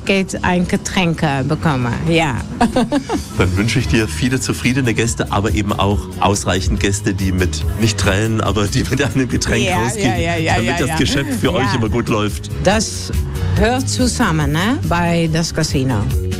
geht ein Getränk bekommen. Ja. Dann wünsche ich dir viele zufriedene Gäste, aber eben auch ausreichend Gäste, die mit, nicht tränen, aber die mit einem Getränk rausgehen, damit das Geschäft für euch immer gut läuft. Das hört zusammen, ne? Bei das Casino.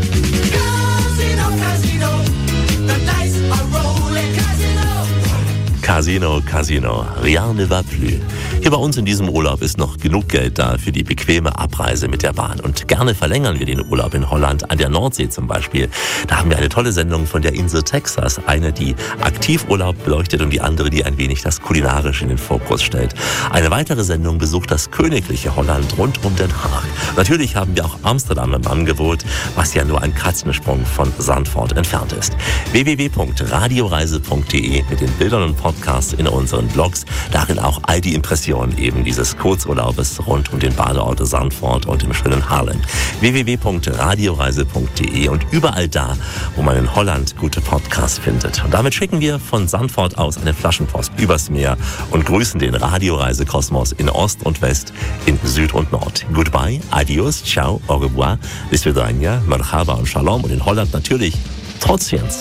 Casino, Casino, rien ne va plus. Hier bei uns in diesem Urlaub ist noch genug Geld da für die bequeme Abreise mit der Bahn. Und gerne verlängern wir den Urlaub in Holland, an der Nordsee zum Beispiel. Da haben wir eine tolle Sendung von der Insel Texas. Eine, die Aktivurlaub beleuchtet und die andere, die ein wenig das Kulinarische in den Fokus stellt. Eine weitere Sendung besucht das königliche Holland rund um Den Haag. Natürlich haben wir auch Amsterdam im Angebot, was ja nur ein Katzensprung von Zandvoort entfernt ist. www.radioreise.de mit den Bildern und Podcasts in unseren Blogs. Darin auch all die Impressionen eben dieses Kurzurlaubes rund um den Badeort Zandvoort und im schönen Haarlem. www.radioreise.de und überall da, wo man in Holland gute Podcasts findet. Und damit schicken wir von Zandvoort aus eine Flaschenpost übers Meer und grüßen den Radioreisekosmos in Ost und West, in Süd und Nord. Goodbye, adios, ciao, au revoir, bis vidania, marhaba und shalom und in Holland natürlich Trotsjens.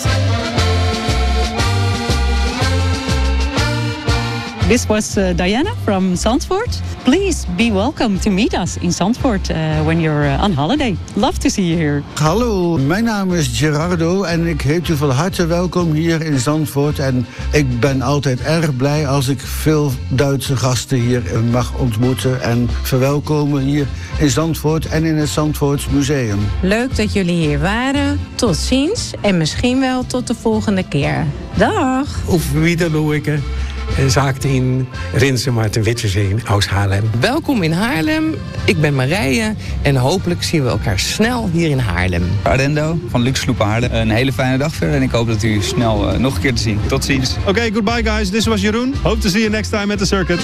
This was Diana from Zandvoort. Please be welcome to meet us in Zandvoort when you're on holiday. Love to see you here. Hallo, mijn naam is Gerardo en ik heet u van harte welkom hier in Zandvoort. En ik ben altijd erg blij als ik veel Duitse gasten hier mag ontmoeten en verwelkomen hier in Zandvoort en in het Zandvoorts Museum. Leuk dat jullie hier waren. Tot ziens en misschien wel tot de volgende keer. Dag! Auf Wiedersehen. Sagt in Rinse Maarten Witterzee aus Haarlem. Welkom in Haarlem. Ik ben Marije en hopelijk zien we elkaar snel hier in Haarlem. Arendo van Luxe Sloep Haarlem. Een hele fijne dag verder en ik hoop dat u snel nog een keer te zien. Tot ziens. Okay, goodbye guys. This was Jeroen. Hope to see you next time at the circuit.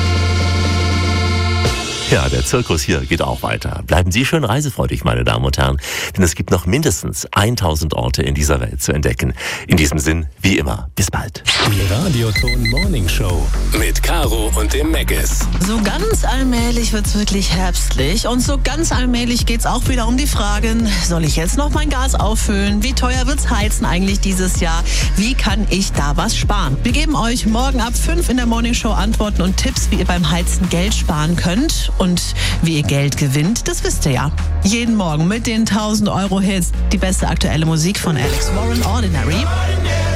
Ja, der Zirkus hier geht auch weiter. Bleiben Sie schön reisefreudig, meine Damen und Herren, denn es gibt noch mindestens 1000 Orte in dieser Welt zu entdecken. In diesem Sinn, wie immer, bis bald. Die Radioton Morning Show mit Caro und dem Meggis. So ganz allmählich wird's wirklich herbstlich und so ganz allmählich geht's auch wieder um die Fragen, soll ich jetzt noch mein Gas auffüllen? Wie teuer wird's heizen eigentlich dieses Jahr? Wie kann ich da was sparen? Wir geben euch morgen ab 5 in der Morning Show Antworten und Tipps, wie ihr beim Heizen Geld sparen könnt. Und wie ihr Geld gewinnt, das wisst ihr ja. Jeden Morgen mit den 1000 Euro Hits. Die beste aktuelle Musik von Alex Warren, Ordinary.